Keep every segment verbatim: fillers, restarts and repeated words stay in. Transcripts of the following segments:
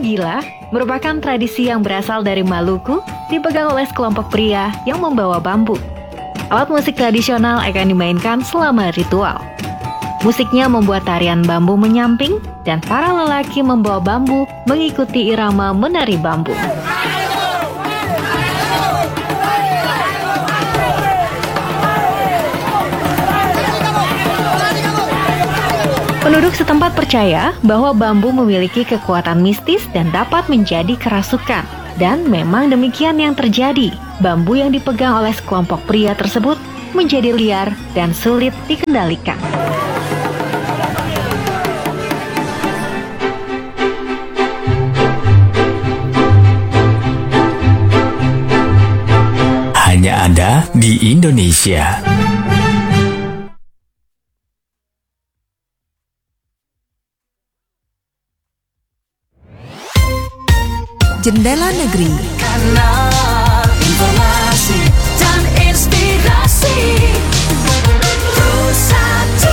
Bila merupakan tradisi yang berasal dari Maluku, dipegang oleh sekelompok pria yang membawa bambu. Alat musik tradisional akan dimainkan selama ritual. Musiknya membuat tarian bambu menyamping dan para lelaki membawa bambu mengikuti irama menari bambu. Penduduk setempat percaya bahwa bambu memiliki kekuatan mistis dan dapat menjadi kerasukan. Dan memang demikian yang terjadi. Bambu yang dipegang oleh sekelompok pria tersebut menjadi liar dan sulit dikendalikan. Hanya ada di Indonesia. Jendela Negeri. Kanal informasi dan inspirasi Bersatu.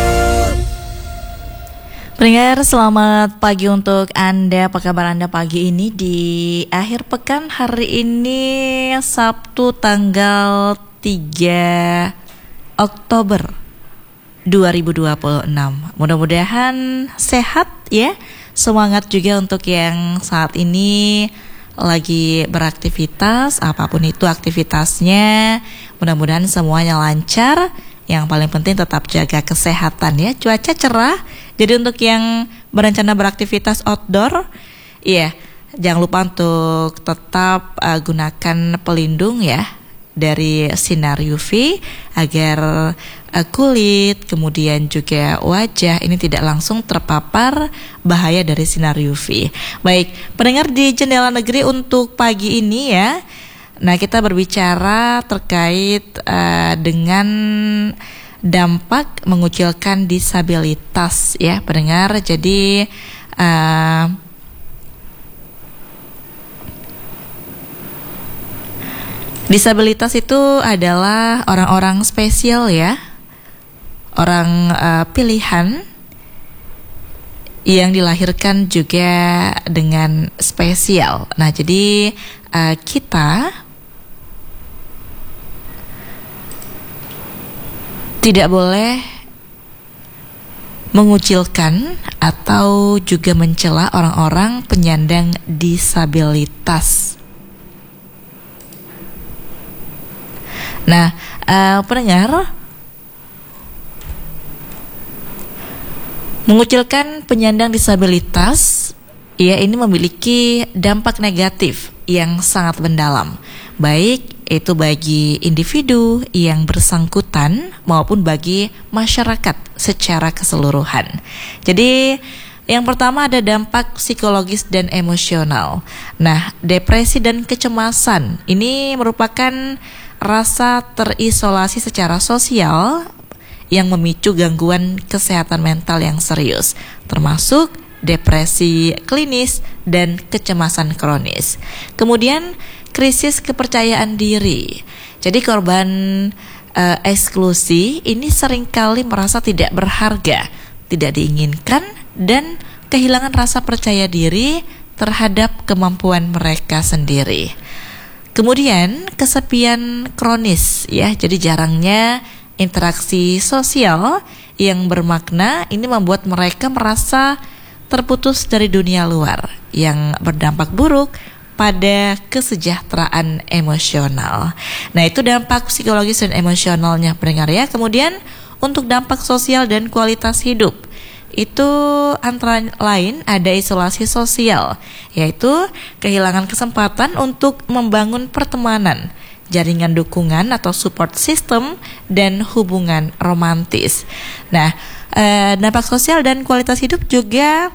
Pendengar, selamat pagi untuk Anda. Apa kabar Anda pagi ini di akhir pekan? Hari ini Sabtu tanggal tiga Oktober dua ribu dua puluh enam. Mudah-mudahan sehat ya. Semangat juga untuk yang saat ini lagi beraktivitas, apapun itu aktivitasnya. Mudah-mudahan semuanya lancar. Yang paling penting tetap jaga kesehatan ya. Cuaca cerah. Jadi untuk yang berencana beraktivitas outdoor, iya, jangan lupa untuk tetap uh, gunakan pelindung ya dari sinar U V agar uh, kulit, kemudian juga wajah ini tidak langsung terpapar bahaya dari sinar U V. Baik, pendengar di Jendela Negeri untuk pagi ini ya. Nah, kita berbicara terkait uh, dengan dampak mengucilkan disabilitas ya, pendengar. Jadi uh, disabilitas itu adalah orang-orang spesial ya, orang uh, pilihan yang dilahirkan juga dengan spesial. Nah, jadi uh, kita tidak boleh mengucilkan atau juga mencela orang-orang penyandang disabilitas. Nah, uh, pendengar, mengucilkan penyandang disabilitas, ya ini memiliki dampak negatif yang sangat mendalam, baik itu bagi individu yang bersangkutan maupun bagi masyarakat secara keseluruhan. Jadi, yang pertama ada dampak psikologis dan emosional. Nah, depresi dan kecemasan ini merupakan rasa terisolasi secara sosial yang memicu gangguan kesehatan mental yang serius, termasuk depresi klinis dan kecemasan kronis. Kemudian krisis kepercayaan diri. Jadi korban uh, eksklusi ini seringkali merasa tidak berharga, tidak diinginkan, dan kehilangan rasa percaya diri terhadap kemampuan mereka sendiri. Kemudian kesepian kronis ya, jadi jarangnya interaksi sosial yang bermakna ini membuat mereka merasa terputus dari dunia luar yang berdampak buruk pada kesejahteraan emosional. Nah, itu dampak psikologis dan emosionalnya pendengar ya. Kemudian untuk dampak sosial dan kualitas hidup, itu antara lain ada isolasi sosial, yaitu kehilangan kesempatan untuk membangun pertemanan, jaringan dukungan atau support system, dan hubungan romantis. Nah, eh, dampak sosial dan kualitas hidup juga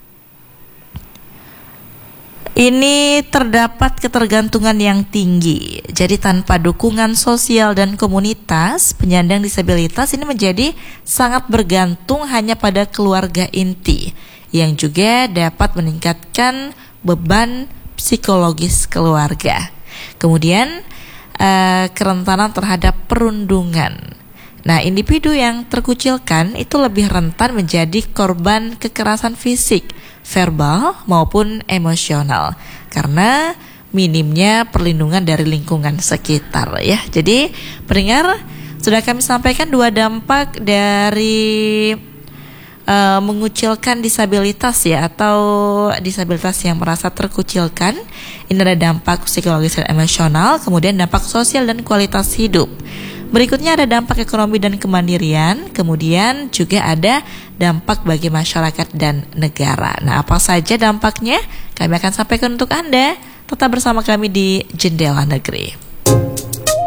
ini terdapat ketergantungan yang tinggi. Jadi tanpa dukungan sosial dan komunitas, penyandang disabilitas ini menjadi sangat bergantung hanya pada keluarga inti, yang juga dapat meningkatkan beban psikologis keluarga. Kemudian uh, kerentanan terhadap perundungan. Nah, individu yang terkucilkan itu lebih rentan menjadi korban kekerasan fisik, verbal maupun emosional karena minimnya perlindungan dari lingkungan sekitar ya. Jadi pendengar, sudah kami sampaikan dua dampak dari uh, mengucilkan disabilitas ya, atau disabilitas yang merasa terkucilkan. Ini ada dampak psikologis dan emosional, kemudian dampak sosial dan kualitas hidup. Berikutnya ada dampak ekonomi dan kemandirian, kemudian juga ada dampak bagi masyarakat dan negara. Nah, apa saja dampaknya? Kami akan sampaikan untuk Anda. Tetap bersama kami di Jendela Negeri.